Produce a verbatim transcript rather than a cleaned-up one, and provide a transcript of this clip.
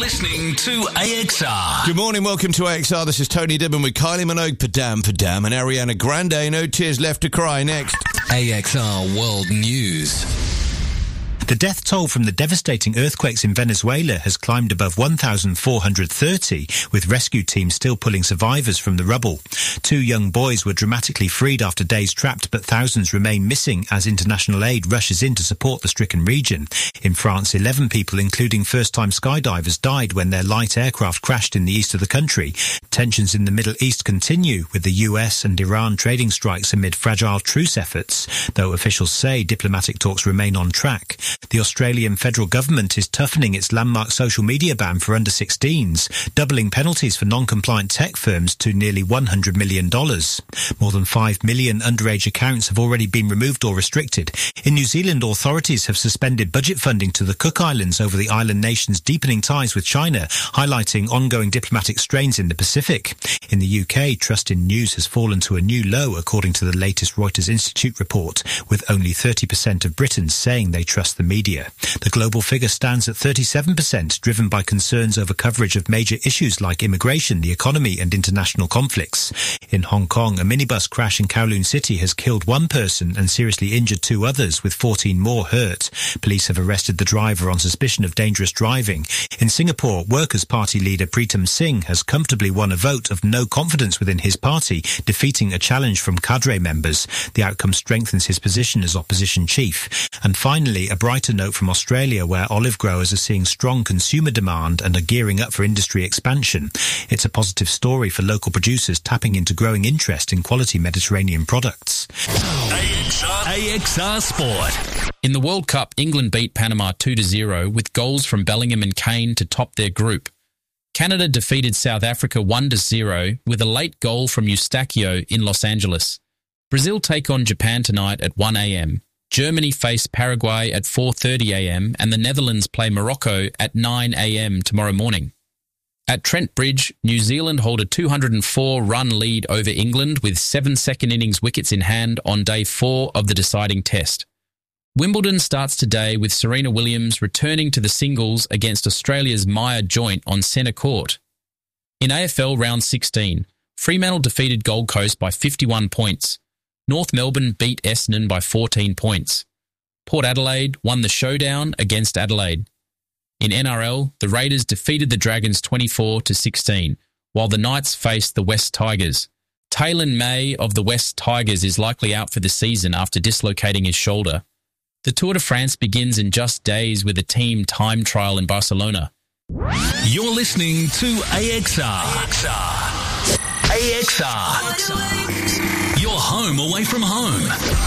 listening to A X R. Good morning, welcome to A X R. This is Tony Dibben with Kylie Minogue, Padam Padam, and Ariana Grande. No tears left to cry. Next. A X R World News. The death toll from the devastating earthquakes in Venezuela has climbed above one thousand four hundred thirty, with rescue teams still pulling survivors from the rubble. Two young boys were dramatically freed after days trapped, but thousands remain missing as international aid rushes in to support the stricken region. In France, eleven people, including first-time skydivers, died when their light aircraft crashed in the east of the country. Tensions in the Middle East continue, with the U S and Iran trading strikes amid fragile truce efforts, though officials say diplomatic talks remain on track. The Australian federal government is toughening its landmark social media ban for under sixteens, doubling penalties for non-compliant tech firms to nearly one hundred million dollars. More than five million underage accounts have already been removed or restricted. In New Zealand, authorities have suspended budget funding to the Cook Islands over the island nation's deepening ties with China, highlighting ongoing diplomatic strains in the Pacific. In the U K, trust in news has fallen to a new low, according to the latest Reuters Institute report, with only thirty percent of Britons saying they trust the media. The global figure stands at thirty-seven percent, driven by concerns over coverage of major issues like immigration, the economy and international conflicts. In Hong Kong, a minibus crash in Kowloon City has killed one person and seriously injured two others, with fourteen more hurt. Police have arrested the driver on suspicion of dangerous driving. In Singapore, Workers' Party leader Pritam Singh has comfortably won a vote of no confidence within his party, defeating a challenge from cadre members. The outcome strengthens his position as opposition chief. And finally, a brighter note from Australia, where olive growers are seeing strong consumer demand and are gearing up for industry expansion. It's a positive story for local producers tapping into growing interest in quality Mediterranean products. A X R, A X R Sport. In the World Cup, England beat Panama two to zero with goals from Bellingham and Kane to top their group. Canada defeated South Africa one to zero with a late goal from Eustachio in Los Angeles. Brazil take on Japan tonight at one a.m. Germany face Paraguay at four thirty a.m. and the Netherlands play Morocco at nine a.m. tomorrow morning. At Trent Bridge, New Zealand hold a two hundred four run lead over England with seven second innings wickets in hand on day four of the deciding test. Wimbledon starts today with Serena Williams returning to the singles against Australia's Maya Joint on centre court. In A F L round sixteen, Fremantle defeated Gold Coast by fifty-one points. North Melbourne beat Essendon by fourteen points. Port Adelaide won the showdown against Adelaide. In N R L, the Raiders defeated the Dragons twenty-four to sixteen, while the Knights faced the West Tigers. Taylor May of the West Tigers is likely out for the season after dislocating his shoulder. The Tour de France begins in just days with a team time trial in Barcelona. You're listening to A X R. A X R. A X R. Your home away from home.